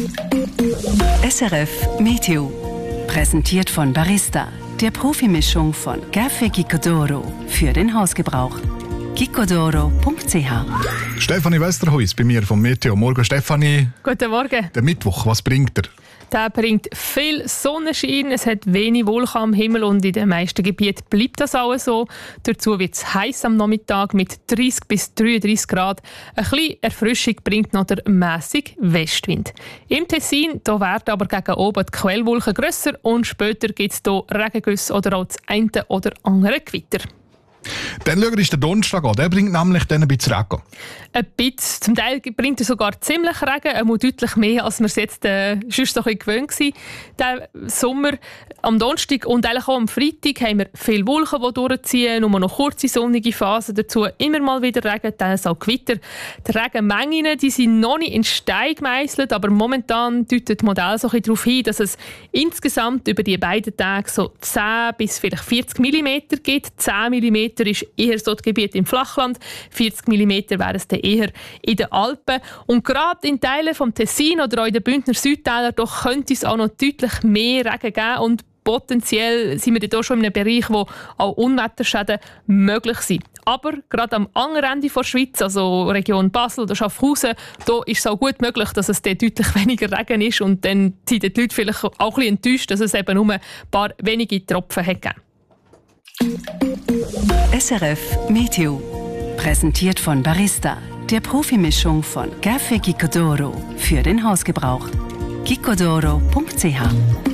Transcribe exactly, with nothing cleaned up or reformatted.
S R F Meteo. Präsentiert von Barista, der Profimischung von Café Gicodoro für den Hausgebrauch. gicodoro punkt c h. Stefanie Westerhuis bei mir vom Meteo. Morgen, Stefanie. Guten Morgen. Der Mittwoch, was bringt er? Der bringt viel Sonnenschein, es hat wenig Wolken am Himmel und in den meisten Gebieten bleibt das auch so. Dazu wird es heiß am Nachmittag mit dreißig bis dreiunddreißig Grad. Ein bisschen Erfrischung bringt noch der mässige Westwind. Im Tessin da werden aber gegen oben die Quellwolken grösser und später gibt es hier Regengüsse oder auch das eine oder andere Gewitter. Dann schauen wir uns den Donnerstag an. Der bringt nämlich dann ein bisschen Regen. Ein bisschen. Zum Teil bringt er sogar ziemlich Regen, einmal deutlich mehr, als wir es jetzt äh, sonst so ein bisschen gewöhnt waren. Der Sommer am Donnerstag und eigentlich auch am Freitag haben wir viele Wolken, die durchziehen, nur noch kurze sonnige Phasen dazu, immer mal wieder Regen, teils auch Gewitter. Die Regenmengen die sind noch nicht in Stein gemeißelt, aber momentan deutet das Modell so ein bisschen darauf hin, dass es insgesamt über die beiden Tage so zehn bis vielleicht vierzig Millimeter gibt. zehn Millimeter ist eher so das Gebiet im Flachland, vierzig Millimeter wären es dann eher in den Alpen. Und gerade in Teilen vom Tessin oder auch in den Bündner Südtälern doch könnte es auch noch deutlich mehr Regen geben und potenziell sind wir hier schon in einem Bereich, wo auch Unwetterschäden möglich sind. Aber gerade am anderen Ende der Schweiz, also Region Basel oder Schaffhausen, da ist es auch gut möglich, dass es dort deutlich weniger Regen ist und dann sind die Leute vielleicht auch ein bisschen enttäuscht, dass es eben nur ein paar wenige Tropfen hat gegeben. S R F Meteo. Präsentiert von Barista, der Profimischung von Café Gicodoro für den Hausgebrauch. gicodoro punkt c h.